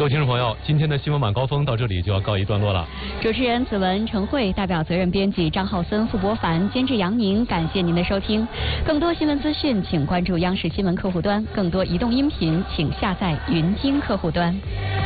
各位听众朋友，今天的新闻晚高峰到这里就要告一段落了。 主持人子文、陈慧，代表责任编辑张浩森、傅博凡，监制杨宁，感谢您的收听。更多新闻资讯，请关注央视新闻客户端；更多移动音频，请下载云听客户端。